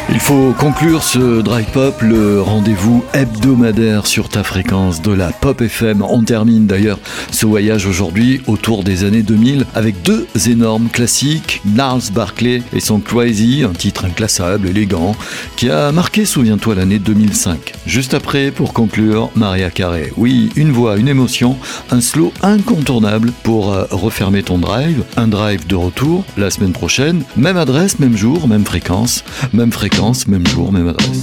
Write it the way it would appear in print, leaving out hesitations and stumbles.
Il faut conclure ce Drive Pop, le rendez-vous hebdomadaire sur ta fréquence de la Pop FM. On termine d'ailleurs ce voyage aujourd'hui autour des années 2000 avec deux énormes classiques, Gnarls Barkley et son Crazy, un titre inclassable, élégant, qui a marqué, souviens-toi, l'année 2005. Juste après, pour conclure, Mariah Carey. Oui, une voix, une émotion, un slow incontournable pour refermer ton drive. Un drive de retour la semaine prochaine. Même adresse, même jour, même fréquence, même jour, même adresse.